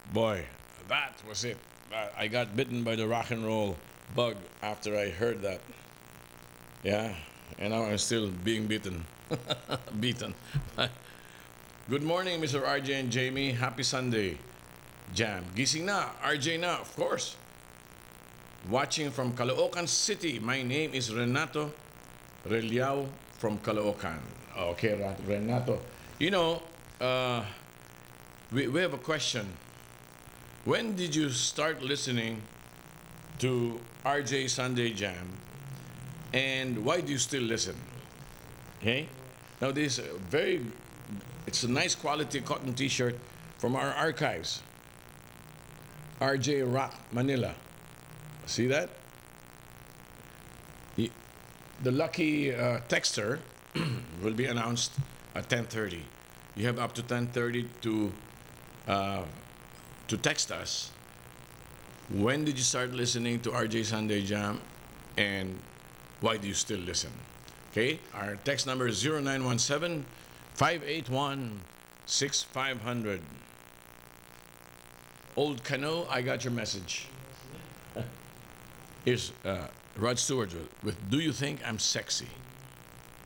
Boy, that was it. I got bitten by the rock and roll bug after I heard that. Yeah, and now I'm still being bitten. Beaten. Good morning, Mr. RJ and Jamie. Happy Sunday. Jam. Gising na. RJ na, of course. Watching from Caloocan City. My name is Renato Reliao from Caloocan. Okay, Renato. You know, uh, we have a question. When did you start listening to RJ Sunday Jam, and why do you still listen? Okay. Now this very, it's a nice quality cotton T-shirt from our archives. RJ Rock Manila. See that? The, the lucky texter will be announced at 10:30. You have up to 10:30 uh, to text us. When did you start listening to RJ Sunday Jam, and why do you still listen? Okay, our text number is 0917 581 6500. Old Cano, I got your message. Here's Rod Stewart with Do You Think I'm Sexy?